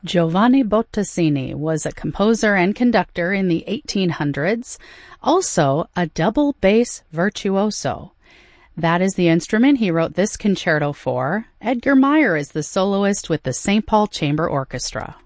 Giovanni Bottesini was a composer and conductor in the 1800s, also a double bass virtuoso. That is the instrument he wrote this concerto for. Edgar Meyer is the soloist with the St. Paul Chamber Orchestra.